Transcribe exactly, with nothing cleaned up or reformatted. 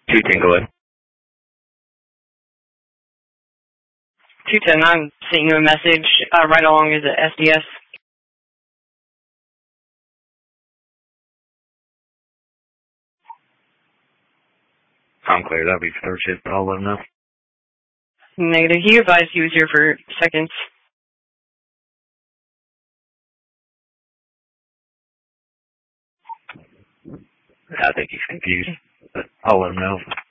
two Tinglewood. two ten, I'm sending you a message uh, right along as a S D S. I'm clear. That'll be third shift, but I'll let him know. Negative. He advised he was here for seconds. I think he's confused, but I'll let him know.